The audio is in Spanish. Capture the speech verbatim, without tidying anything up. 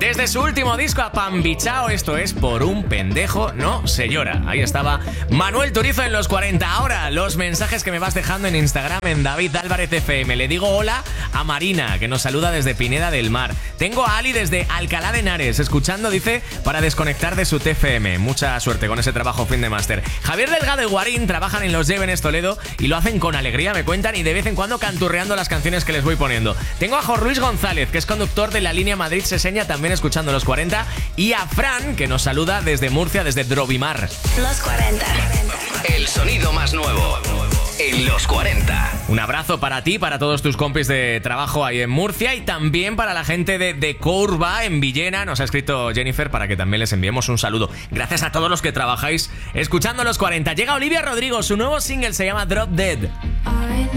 Desde su último disco Apambichao, esto es Por un pendejo no se llora. Ahí estaba Manuel Turizo en los cuarenta. Ahora, los mensajes que me vas dejando en Instagram en David Álvarez F M. Le digo hola a Marina, que nos saluda desde Pineda del Mar. Tengo a Ali desde Alcalá de Henares, escuchando, dice, para desconectar de su T F M. Mucha suerte con ese trabajo fin de máster. Javier Delgado y Guarín trabajan en los Llévenes Toledo y lo hacen con alegría, me cuentan, y de vez en cuando canturreando las canciones que les voy poniendo. Tengo a Jorge Luis González, que es conductor de la línea Madrid-Seseña, también escuchando los cuarenta, y a Fran, que nos saluda desde Murcia, desde Drobimar. Los cuarenta. El sonido más nuevo en los cuarenta. Un abrazo para ti, para todos tus compis de trabajo ahí en Murcia, y también para la gente de, de Courba en Villena. Nos ha escrito Jennifer para que también les enviemos un saludo. Gracias a todos los que trabajáis escuchando los cuarenta. Llega Olivia Rodrigo, su nuevo single se llama Drop Dead.